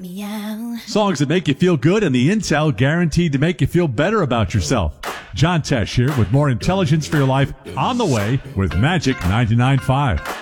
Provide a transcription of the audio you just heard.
Meow. Songs that make you feel good and the intel guaranteed to make you feel better about yourself. John Tesh here with more intelligence for your life on the way with Magic 99.5.